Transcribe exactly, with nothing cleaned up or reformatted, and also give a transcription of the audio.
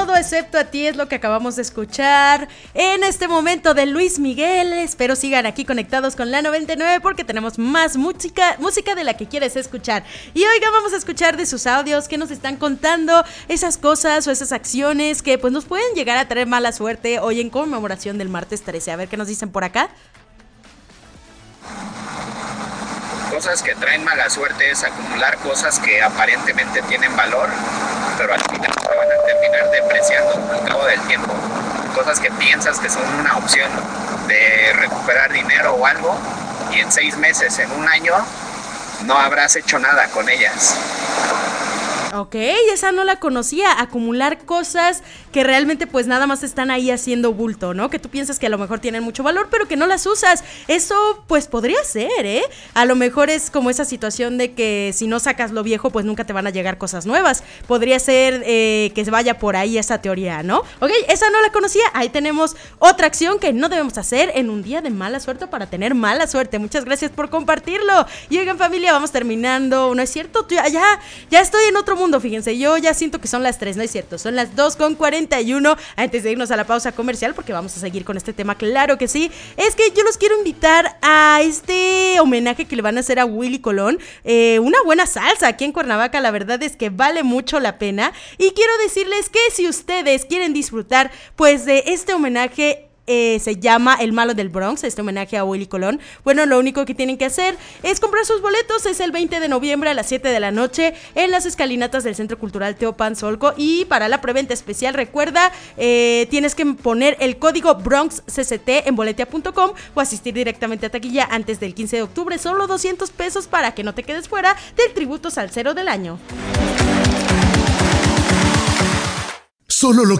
todo excepto a ti es lo que acabamos de escuchar en este momento de Luis Miguel. Espero sigan aquí conectados con la noventa y nueve porque tenemos más música, música de la que quieres escuchar. Y oiga, vamos a escuchar de sus audios que nos están contando esas cosas o esas acciones que pues nos pueden llegar a traer mala suerte hoy en conmemoración del martes trece. A ver qué nos dicen por acá. Cosas que traen mala suerte es acumular cosas que aparentemente tienen valor, pero al final se van a terminar depreciando al cabo del tiempo. Cosas que piensas que son una opción de recuperar dinero o algo, y en seis meses, en un año, no habrás hecho nada con ellas. Ok, esa no la conocía, acumular cosas que realmente pues nada más están ahí haciendo bulto, ¿no? Que tú piensas que a lo mejor tienen mucho valor, pero que no las usas. Eso pues podría ser, ¿eh? A lo mejor es como esa situación de que si no sacas lo viejo pues nunca te van a llegar cosas nuevas. Podría ser eh, que vaya por ahí esa teoría, ¿no? Ok, esa no la conocía, ahí tenemos otra acción que no debemos hacer en un día de mala suerte para tener mala suerte. Muchas gracias por compartirlo. Y oigan familia, vamos terminando, ¿no es cierto? Ya, ya, ya estoy en otro mundo, fíjense, yo ya siento que son las tres, no es cierto, son las dos con cuarenta y uno, antes de irnos a la pausa comercial, porque vamos a seguir con este tema, claro que sí, es que yo los quiero invitar a este homenaje que le van a hacer a Willy Colón, eh, una buena salsa aquí en Cuernavaca, la verdad es que vale mucho la pena, y quiero decirles que si ustedes quieren disfrutar, pues de este homenaje, Eh, se llama El Malo del Bronx, este homenaje a Willy Colón. Bueno, lo único que tienen que hacer es comprar sus boletos. Es el veinte de noviembre a las siete de la noche en las escalinatas del Centro Cultural Teopanzolco. Y para la preventa especial, recuerda, eh, tienes que poner el código Bronx C C T en boletia punto com o asistir directamente a taquilla antes del quince de octubre. Solo doscientos pesos para que no te quedes fuera del tributo salsero del año. Solo lo